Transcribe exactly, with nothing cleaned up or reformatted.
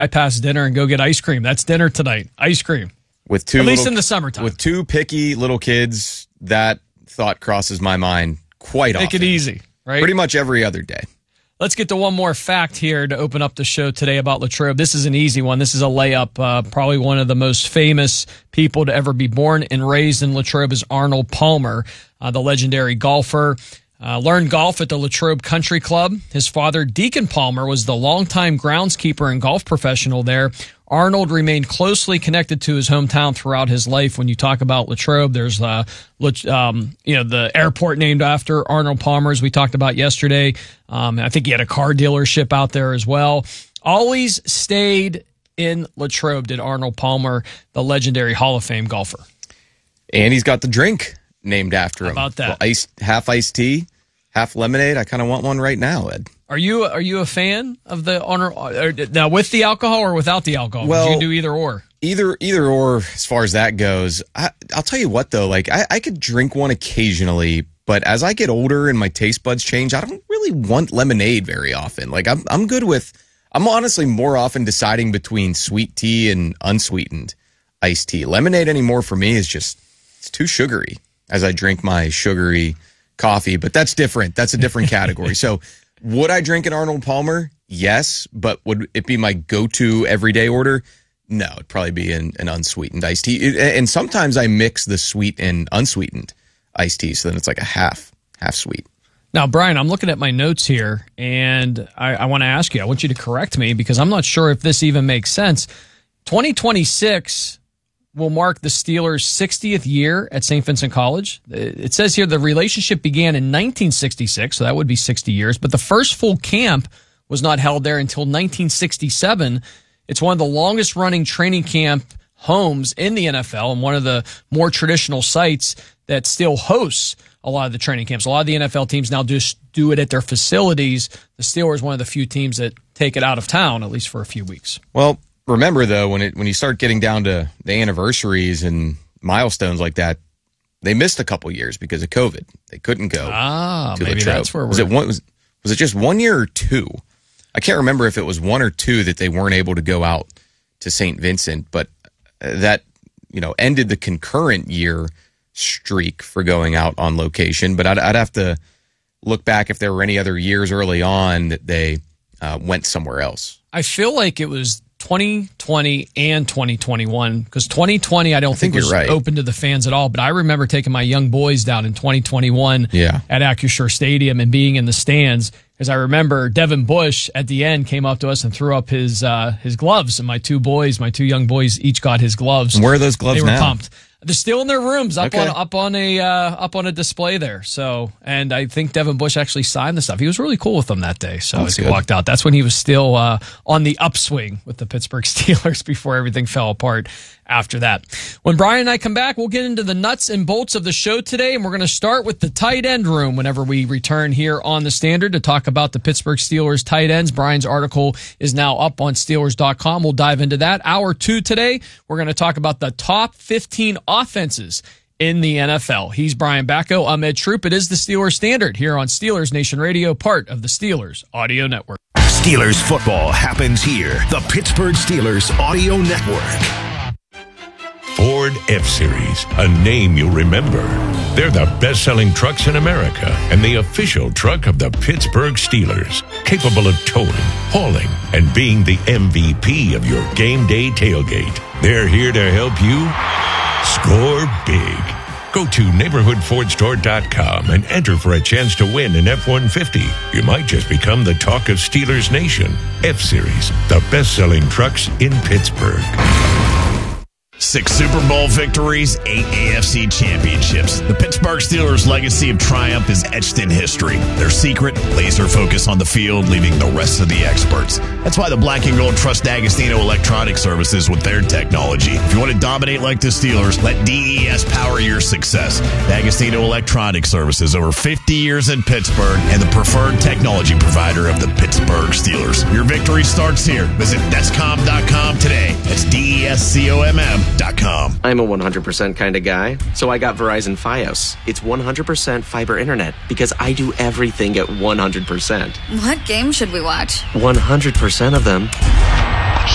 bypass dinner and go get ice cream. That's dinner tonight. Ice cream. With two At least little, in the summertime. With two picky little kids, that thought crosses my mind quite Make often. it easy, right? Pretty much every other day. Let's get to one more fact here to open up the show today about Latrobe. This is an easy one. This is a layup. Uh, probably one of the most famous people to ever be born and raised in Latrobe is Arnold Palmer, uh, the legendary golfer. Uh, learned golf at the Latrobe Country Club. His father, Deacon Palmer, was the longtime groundskeeper and golf professional there. Arnold remained closely connected to his hometown throughout his life. When you talk about Latrobe, there's uh, um, you know, the airport named after Arnold Palmer, as we talked about yesterday. Um, I think he had a car dealership out there as well. Always stayed in Latrobe, did Arnold Palmer, the legendary Hall of Fame golfer. And he's got the drink named after him. How about that? Well, ice, half iced tea, half lemonade. I kind of want one right now, Ed. Are you are you a fan of the honor or, now with the alcohol or without the alcohol? Well, Would you do either or? Either either or as far as that goes. I, I'll tell you what, though. Like I, I could drink one occasionally, but as I get older and my taste buds change, I don't really want lemonade very often. Like I'm I'm good with. I'm honestly more often deciding between sweet tea and unsweetened iced tea. Lemonade anymore for me is just it's too sugary as I drink my sugary coffee, but that's different. That's a different category. So would I drink an Arnold Palmer? Yes, but would it be my go-to everyday order? No, it'd probably be an, an unsweetened iced tea. It, and sometimes I mix the sweet and unsweetened iced tea, so then it's like a half, half sweet. Now, Brian, I'm looking at my notes here, and I, I want to ask you, I want you to correct me because I'm not sure if this even makes sense. twenty twenty-six will mark the Steelers' sixtieth year at Saint Vincent College. It says here the relationship began in nineteen sixty-six, so that would be sixty years, but the first full camp was not held there until nineteen sixty-seven. It's one of the longest running training camp homes in the N F L and one of the more traditional sites that still hosts a lot of the training camps. A lot of the N F L teams now just do it at their facilities. The Steelers, one of the few teams that take it out of town, at least for a few weeks. Well, remember, though, when it when you start getting down to the anniversaries and milestones like that, they missed a couple years because of COVID. They couldn't go ah, to maybe Latrobe. That's where we're... Was it, one, was, was it just one year or two? I can't remember if it was one or two that they weren't able to go out to Saint Vincent, but that you know ended the concurrent year streak for going out on location. But I'd, I'd have to look back if there were any other years early on that they uh, went somewhere else. I feel like it was twenty twenty and twenty twenty-one because twenty twenty I don't I think, think was right. open to the fans at all. But I remember taking my young boys down in twenty twenty-one yeah. at Acrisure Stadium and being in the stands. Because I remember Devin Bush at the end came up to us and threw up his uh, his gloves, and my two boys, my two young boys, each got his gloves. And where are those gloves now? They were now? pumped. They're still in their rooms, up okay. on up on a uh, up on a display there. So, and I think Devin Bush actually signed the stuff. He was really cool with them that day. So That's as he good. walked out, that's when he was still uh, on the upswing with the Pittsburgh Steelers before everything fell apart after that. When Brian and I come back, we'll get into the nuts and bolts of the show today, and we're going to start with the tight end room whenever we return here on the Standard to talk about the Pittsburgh Steelers tight ends. Brian's article is now up on Steelers dot com. We'll dive into that. Hour two today, we're going to talk about the top fifteen offenses in the N F L. He's Brian Bacco. I'm Ed Troop. It is the Steelers Standard here on Steelers Nation Radio, part of the Steelers Audio Network. Steelers football happens here. The Pittsburgh Steelers Audio Network. Ford F-Series, a name you'll remember. They're the best-selling trucks in America and the official truck of the Pittsburgh Steelers, capable of towing, hauling, and being the M V P of your game day tailgate. They're here to help you score big. Go to neighborhood ford store dot com and enter for a chance to win an F one fifty. You might just become the talk of Steelers Nation. F-Series, the best-selling trucks in Pittsburgh. Six Super Bowl victories, eight A F C championships. The Pittsburgh Steelers' legacy of triumph is etched in history. Their secret, laser focus on the field, leaving the rest of the experts. That's why the Black and Gold trust D'Agostino Electronic Services with their technology. If you want to dominate like the Steelers, let D E S power your success. D'Agostino Electronic Services, over fifty years in Pittsburgh, and the preferred technology provider of the Pittsburgh Steelers. Your victory starts here. Visit Descom dot com today. That's D E S C O M M. .com. I'm a one hundred percent kind of guy, so I got Verizon Fios. It's one hundred percent fiber internet because I do everything at one hundred percent. What game should we watch? one hundred percent of them.